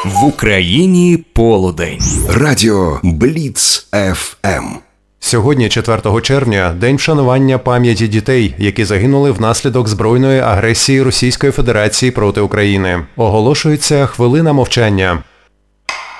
В Україні полудень. Радіо Бліц ФМ. Сьогодні, 4 червня, день вшанування пам'яті дітей, які загинули внаслідок збройної агресії Російської Федерації проти України. Оголошується хвилина мовчання.